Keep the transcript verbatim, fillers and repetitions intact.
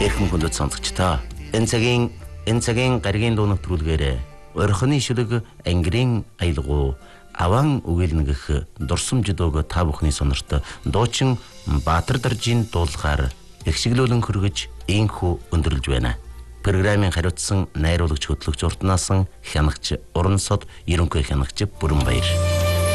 Эрхэм хүндэт сонсогчдоо энэ цагийн энэ цагийн гаригийн дуу нэвтрүүлгээр орхины шүлэг ангирын аялгуу аван үгэлнгэх дурсамж дууг та бүхний сонорт дуучин Баатар даржийн дуулахаар ихшиглүүлэн хөргөж инхүү өндөрлж байна. Программын хариуцсан найруулагч хөтлөгч уртнаасан хянагч Уран сод ерөнхий хянагч Бүрэн Баяр.